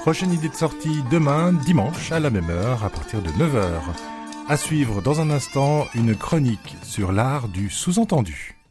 Prochaine idée de sortie demain, dimanche, à la même heure, à partir de 9 h. À suivre dans un instant une chronique sur l'art du sous-entendu.